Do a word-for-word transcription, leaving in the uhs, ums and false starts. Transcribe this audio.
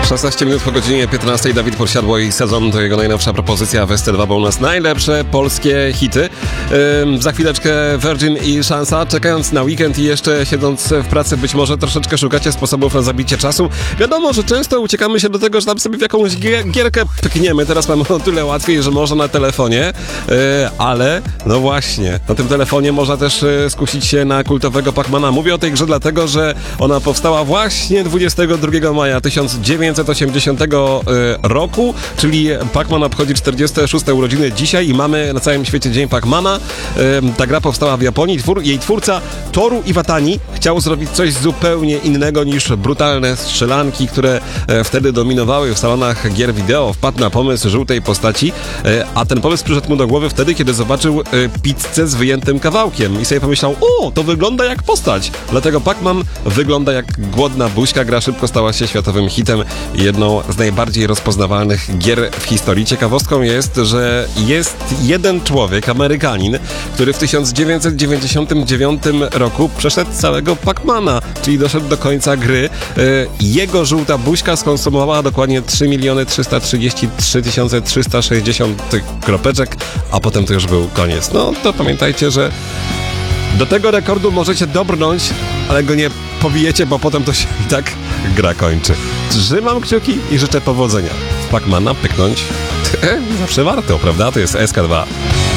szesnaście minut po godzinie piętnastej. Dawid Podsiadło i Sezon to jego najnowsza propozycja w S T dwa, bo u nas najlepsze polskie hity. Ym, za chwileczkę Virgin i Szansa. Czekając na weekend i jeszcze siedząc w pracy, być może troszeczkę szukacie sposobów na zabicie czasu. Wiadomo, że często uciekamy się do tego, że tam sobie w jakąś gierkę pykniemy. Teraz mamy o tyle łatwiej, że można na telefonie, yy, ale no właśnie, na tym telefonie można też yy, skusić się na kultowego Pac-Mana. Mówię o tej grze dlatego, że ona powstała właśnie dwudziestego drugiego maja tysiąc dziewięćset osiemdziesiątego roku, czyli Pac-Man obchodzi czterdzieste szóste urodziny dzisiaj i mamy na całym świecie Dzień Pac-Mana. Ta gra powstała w Japonii. Twór, jej twórca Toru Iwatani chciał zrobić coś zupełnie innego niż brutalne strzelanki, które wtedy dominowały w salonach gier wideo. Wpadł na pomysł żółtej postaci, a ten pomysł przyszedł mu do głowy wtedy, kiedy zobaczył pizzę z wyjętym kawałkiem i sobie pomyślał, o, to wygląda jak postać. Dlatego Pac-Man wygląda jak głodna buźka. Gra szybko stała się światowym hitem i jedną z najbardziej rozpoznawalnych gier w historii. Ciekawostką jest, że jest jeden człowiek, Amerykanin, który w tysiąc dziewięćset dziewięćdziesiątym dziewiątym roku przeszedł całego Pac-Mana, czyli doszedł do końca gry. Jego żółta buźka skonsumowała dokładnie trzy miliony trzysta trzydzieści trzy tysiące trzysta sześćdziesiąt kropeczek, a potem to już był koniec. No to pamiętajcie, że do tego rekordu możecie dobrnąć, ale go nie pobijecie, bo potem to się i tak gra kończy. Trzymam kciuki i życzę powodzenia. W Pac-Mana pyknąć zawsze warto, prawda? To jest S K dwa.